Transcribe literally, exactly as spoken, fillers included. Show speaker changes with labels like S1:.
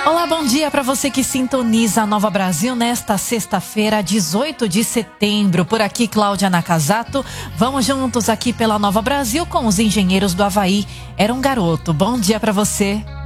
S1: Olá, bom dia para você que sintoniza a Nova Brasil nesta sexta-feira, dezoito de setembro. Por aqui, Cláudia Nakazato. Vamos juntos aqui pela Nova Brasil com os engenheiros do Havaí. Era um garoto. Bom dia para você.